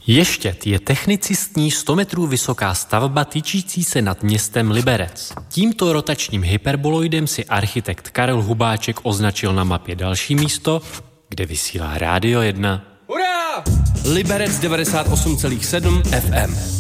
Ještěd je technicistní 100 metrů vysoká stavba tyčící se nad městem Liberec. Tímto rotačním hyperboloidem si architekt Karel Hubáček označil na mapě další místo, kde vysílá Rádio 1. Hurá! Liberec 98,7 FM.